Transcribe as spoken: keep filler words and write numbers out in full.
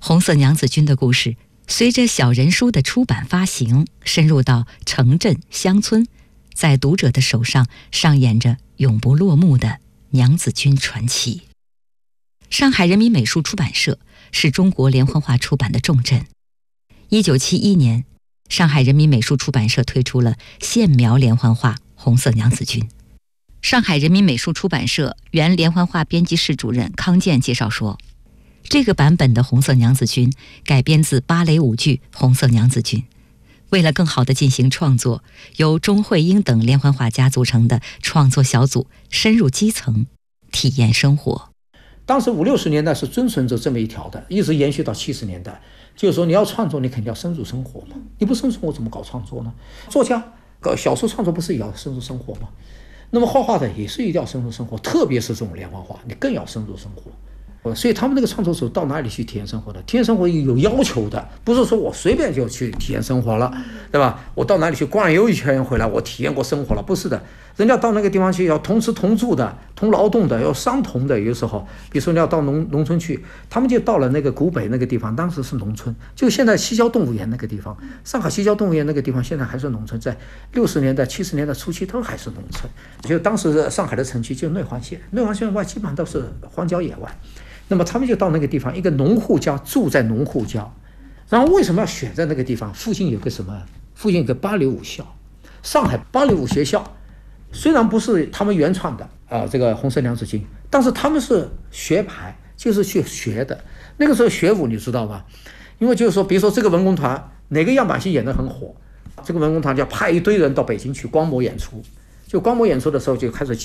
红色娘子军的故事随着小人书的出版发行，深入到城镇乡村，在读者的手上上演着永不落幕的娘子军传奇。上海人民美术出版社是中国连环画出版的重镇。一九七一年，上海人民美术出版社推出了线描连环画《红色娘子军》。上海人民美术出版社原连环画编辑室主任康健介绍说，这个版本的《红色娘子军》改编自芭蕾舞剧《红色娘子军》。为了更好地进行创作，由钟慧英等连环画家组成的创作小组深入基层，体验生活。 当时五六十年代是遵循着这么一条的，一直延续到七十年代。就是说，你要创作，你肯定要深入生活嘛。你不深入生活，怎么搞创作呢？作家搞小说创作不是也要深入生活吗？那么画画的也是一定要深入生活，特别是这种连环画，你更要深入生活。所以他们那个创作者到哪里去体验生活的？体验生活有要求的，不是说我随便就去体验生活了，对吧？我到哪里去逛游一圈回来，我体验过生活了，不是的。人家到那个地方去要同吃同住的，同劳动的，要相同的。有的时候，比如说你要到农农村去，他们就到了那个古北那个地方，当时是农村，就现在西郊动物园那个地方，上海西郊动物园那个地方现在还是农村，在六十年代、七十年代初期都还是农村。就当时上海的城区就内环线，内环线外基本上都是荒郊野外。那么他们就到那个地方，一个农户家住在农户家，然后为什么要选在那个地方？附近有个什么？附近有个芭蕾舞校，上海芭蕾舞学校，虽然不是他们原创的啊、呃，这个红色娘子军，但是他们是学派，就是去学的。那个时候学舞你知道吧？因为就是说，比如说这个文工团哪个样板戏演得很火，这个文工团就要派一堆人到北京去观摩演出，就观摩演出的时候就开始